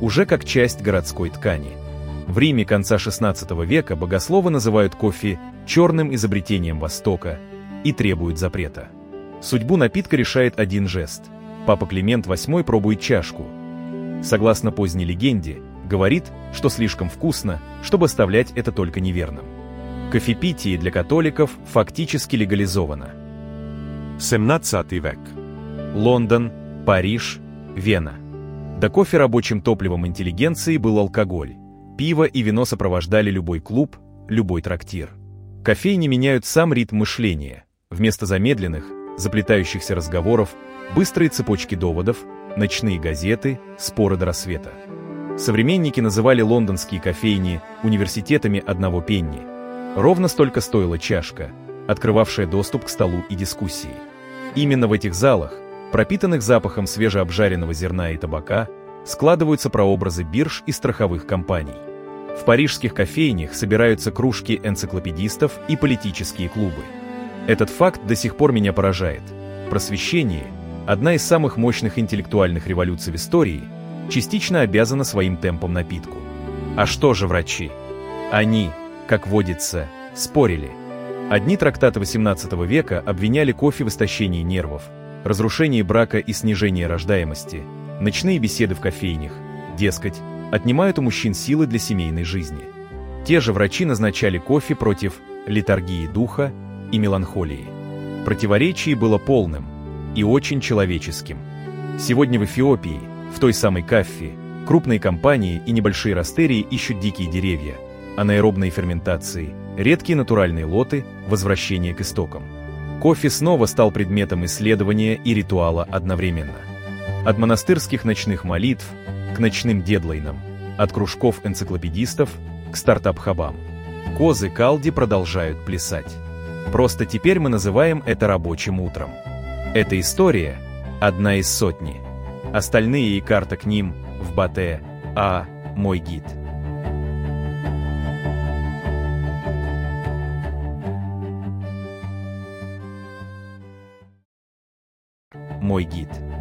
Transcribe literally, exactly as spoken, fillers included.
уже как часть городской ткани. В Риме конца шестнадцатого века богословы называют кофе черным изобретением Востока и требуют запрета. Судьбу напитка решает один жест. Папа Климент восьмой пробует чашку. Согласно поздней легенде, говорит, что слишком вкусно, чтобы оставлять это только неверным. Кофепитие для католиков фактически легализовано. семнадцатый век. Лондон, Париж, Вена. До кофе рабочим топливом интеллигенции был алкоголь. Пиво и вино сопровождали любой клуб, любой трактир. Кофейни меняют сам ритм мышления. Вместо замедленных, заплетающихся разговоров, быстрые цепочки доводов, ночные газеты, споры до рассвета. Современники называли лондонские кофейни университетами одного пенни. Ровно столько стоила чашка, открывавшая доступ к столу и дискуссии. Именно в этих залах, пропитанных запахом свежеобжаренного зерна и табака, складываются прообразы бирж и страховых компаний. В парижских кофейнях собираются кружки энциклопедистов и политические клубы. Этот факт до сих пор меня поражает. Просвещение, одна из самых мощных интеллектуальных революций в истории, частично обязана своим темпом напитку. А что же врачи? Они, как водится, спорили. Одни трактаты восемнадцатого века обвиняли кофе в истощении нервов, разрушении брака и снижении рождаемости, ночные беседы в кофейнях, дескать, отнимают у мужчин силы для семейной жизни. Те же врачи назначали кофе против летаргии духа и меланхолии. Противоречие было полным и очень человеческим. Сегодня в Эфиопии, в той самой Каффи, крупные компании и небольшие растерии ищут дикие деревья, анаэробные ферментации, редкие натуральные лоты, возвращение к истокам. Кофе снова стал предметом исследования и ритуала одновременно. От монастырских ночных молитв к ночным дедлайнам, от кружков энциклопедистов к стартап-хабам. Козы Калди продолжают плясать. Просто теперь мы называем это рабочим утром. Эта история – одна из сотни. Остальные и карта к ним в Батэ, а мой гид. Мой гид.